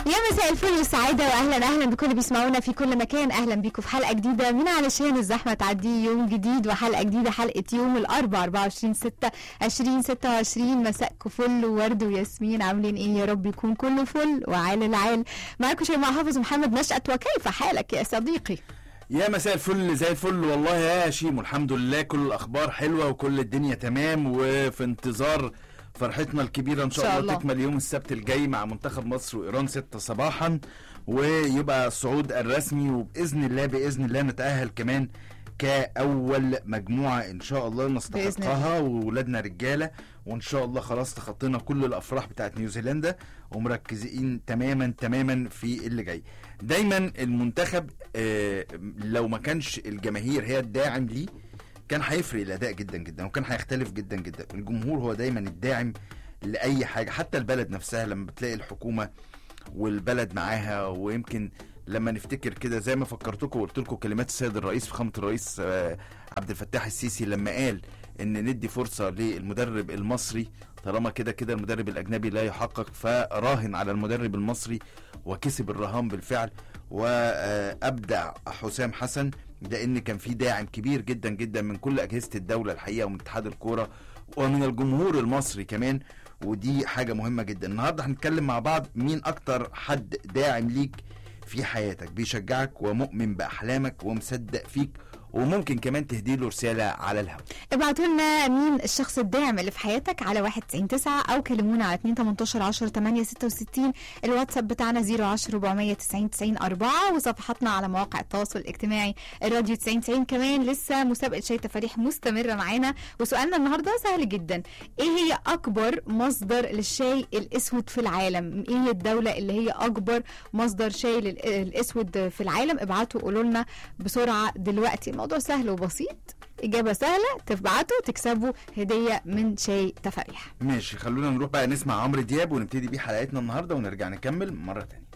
يا مساء الفل والسعادة، واهلا بكل بيسمعونا في كل مكان. اهلا بيكم في حلقة جديدة من علشان الزحمة تعدي، يوم جديد وحلقة جديدة، حلقة يوم الاربعاء 24/6/2026. مساءكم فل وورد وياسمين، عاملين ايه؟ يا رب يكون كله فل وعال العال. معاكم شيماء حافظ محمد نشأت، وكيف حالك يا صديقي؟ يا مساء الفل، زي الفل والله يا شيمو، الحمد لله كل الاخبار حلوه وكل الدنيا تمام، وفي انتظار فرحتنا الكبيره ان شاء الله تكمل يوم السبت الجاي مع منتخب مصر وايران 6 صباحا، ويبقى الصعود الرسمي، وباذن الله نتاهل كمان كأول مجموعة إن شاء الله نستحقها، وولادنا رجالة، وإن شاء الله خلاص تخطينا كل الأفراح بتاعت نيوزيلندا ومركزين تماما في اللي جاي. دايما المنتخب لو ما كانش الجماهير هي الداعم ليه كان هيفرق الأداء جدا جدا، وكان هيختلف جدا جدا. الجمهور هو دايما الداعم لأي حاجة، حتى البلد نفسها لما بتلاقي الحكومة والبلد معاها. ويمكن لما نفتكر كده زي ما فكرتكم وقلت لكم كلمات السيد الرئيس فخامة الرئيس عبد الفتاح السيسي لما قال ان ندي فرصة للمدرب المصري، طالما كده المدرب الاجنبي لا يحقق، فراهن على المدرب المصري وكسب الرهان بالفعل، وابدع حسام حسن، لان كان في داعم كبير جدا جدا من كل اجهزة الدولة الحقيقة، ومن اتحاد الكورة ومن الجمهور المصري كمان، ودي حاجة مهمة جدا. النهاردة هنتكلم مع بعض مين اكتر حد داعم ليك في حياتك، بيشجعك ومؤمن بأحلامك ومصدق فيك، وممكن كمان تهديله رسالة على الهواء. ابعتوا لنا مين الشخص الداعم اللي في حياتك على 199 او كلمونا على 218-10-866. الواتساب بتاعنا 010-490-90-4، وصفحاتنا على مواقع التواصل الاجتماعي الراديو 9090. كمان لسه مسابقة شاي تفاريح مستمرة معانا، وسؤالنا النهاردة سهل جدا: ايه هي اكبر مصدر للشاي الاسود في العالم؟ ايه هي الدولة اللي هي اكبر مصدر شاي الاسود في العالم؟ ابعتوا قولوا لنا بسرعة دلوقتي. الموضوع سهل وبسيط، إجابة سهلة، تبعتوا تكسبوا هدية من شاي تفاريح. ماشي، خلونا نروح بقى نسمع عمرو دياب ونبتدي بيه حلقتنا النهاردة، ونرجع نكمل مرة تانية.